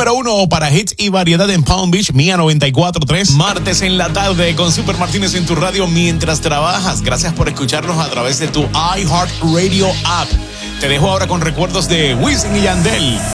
Número 1 para hits y variedad en Palm Beach, Mía 94.3. Martes en la tarde con Super Martínez en tu radio mientras trabajas. Gracias por escucharnos a través de tu iHeartRadio app. Te dejo ahora con recuerdos de Wisin y Yandel.